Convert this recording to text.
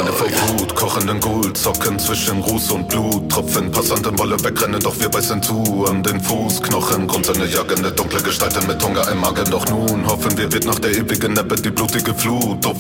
Meine vor Wut, kochenden Gold, Zocken zwischen Ruß und Blut. Tropfen, Passanten wollen wegrennen, doch wir beißen zu an den Fußknochen. Grundsonne jagende, dunkle Gestalten mit Hunger im Magen. Doch nun hoffen wir, wird nach der ewigen Ebbe die blutige Flut. Auf